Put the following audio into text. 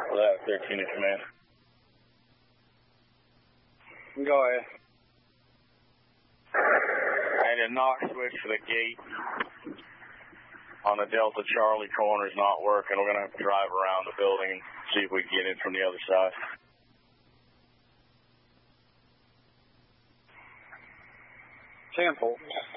That 13 in command. Go ahead. And a knock switch for the gate on the Delta Charlie corner is not working. We're going to have to drive around the building and see if we can get in from the other side. Sample.